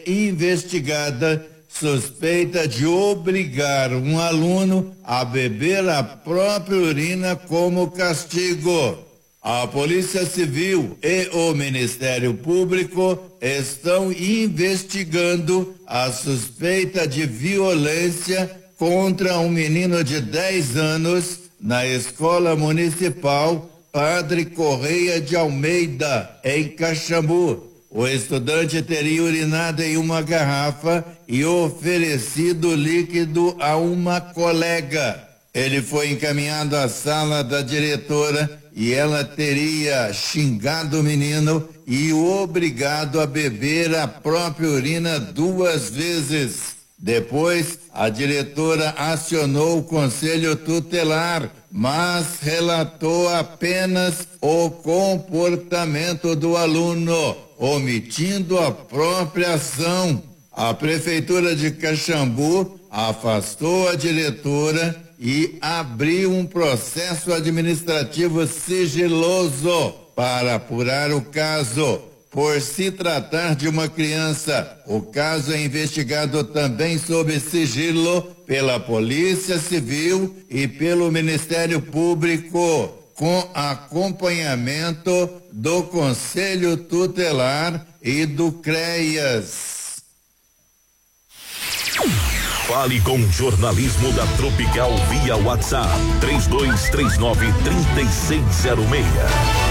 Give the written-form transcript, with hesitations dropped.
investigada suspeita de obrigar um aluno a beber a própria urina como castigo. A Polícia Civil e o Ministério Público estão investigando a suspeita de violência contra um menino de 10 anos na Escola Municipal Padre Correia de Almeida, em Caxambu. O estudante teria urinado em uma garrafa e oferecido líquido a uma colega. Ele foi encaminhado à sala da diretora e ela teria xingado o menino e o obrigado a beber a própria urina 2 vezes. Depois, a diretora acionou o conselho tutelar, mas relatou apenas o comportamento do aluno, omitindo a própria ação. A Prefeitura de Caxambu afastou a diretora e abriu um processo administrativo sigiloso para apurar o caso. Por se tratar de uma criança, o caso é investigado também sob sigilo pela Polícia Civil e pelo Ministério Público, com acompanhamento do Conselho Tutelar e do CREAS. Fale com o jornalismo da Tropical via WhatsApp 3239-3606.